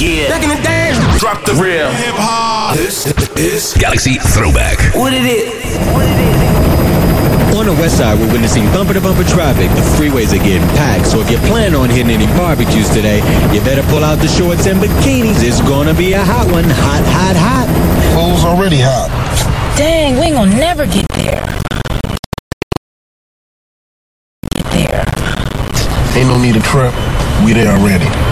Yeah. Back in the day, drop the real hip hop. This is Galaxy Throwback. What it is? On the west side, we're witnessing bumper-to-bumper traffic. The freeways are getting packed, so if you plan on hitting any barbecues today, you better pull out the shorts and bikinis. It's gonna be a hot one. Hot, hot, hot. Fool's already hot. Dang, we ain't gonna never get there. Ain't no need to trip. We there already.